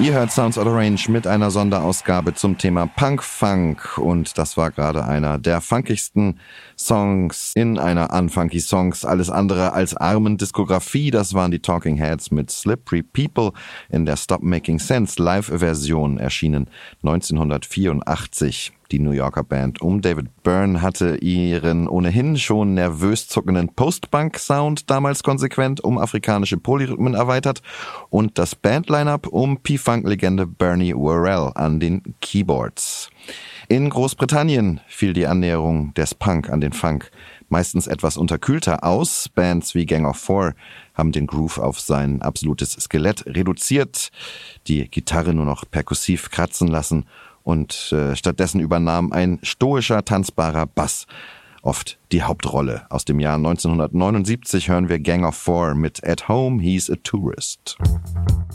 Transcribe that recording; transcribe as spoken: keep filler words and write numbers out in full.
Ihr hört Sounds Out of Range mit einer Sonderausgabe zum Thema Punk-Funk und das war gerade einer der funkigsten Songs in einer Unfunky Songs, alles andere als armen Diskografie. Das waren die Talking Heads mit Slippery People in der Stop Making Sense Live-Version, erschienen neunzehnhundertvierundachtzig. Die New Yorker Band um David Byrne hatte ihren ohnehin schon nervös zuckenden Post-Punk-Sound damals konsequent um afrikanische Polyrhythmen erweitert und das Bandline-up um P-Funk-Legende Bernie Worrell an den Keyboards. In Großbritannien fiel die Annäherung des Punk an den Funk meistens etwas unterkühlter aus. Bands wie Gang of Four haben den Groove auf sein absolutes Skelett reduziert, die Gitarre nur noch perkussiv kratzen lassen und äh, stattdessen übernahm ein stoischer, tanzbarer Bass oft die Hauptrolle. Aus dem Jahr neunzehnhundertneunundsiebzig hören wir Gang of Four mit At Home, He's a Tourist.